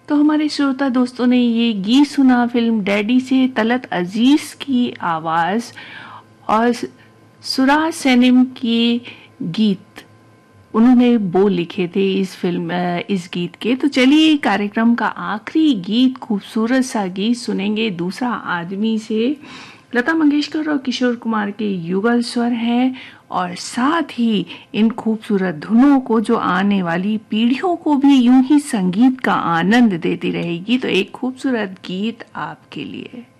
तो हमारे श्रोता दोस्तों ने ये गीत सुना फिल्म डैडी से, तलत अजीज की आवाज़ और सुराज सैनिम की गीत, उन्होंने बोल लिखे थे इस गीत के। तो चलिए कार्यक्रम का आखिरी गीत, खूबसूरत सा गीत सुनेंगे दूसरा आदमी से। लता मंगेशकर और किशोर कुमार के युगल स्वर है और साथ ही इन खूबसूरत धुनों को जो आने वाली पीढ़ियों को भी यूं ही संगीत का आनंद देती रहेगी। तो एक खूबसूरत गीत आपके लिए।